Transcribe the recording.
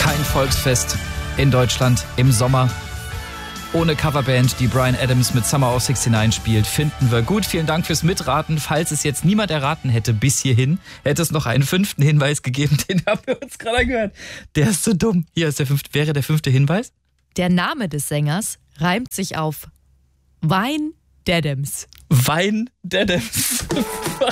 Kein Volksfest in Deutschland im Sommer ohne Coverband, die Bryan Adams mit Summer of '69 spielt, finden wir gut. Vielen Dank fürs Mitraten. Falls es jetzt niemand erraten hätte bis hierhin, hätte es noch einen 5. Hinweis gegeben. Den haben wir uns gerade gehört. Der ist so dumm. Hier ist wäre der 5. Hinweis. Der Name des Sängers reimt sich auf Wein Dadams. Wein Dadams.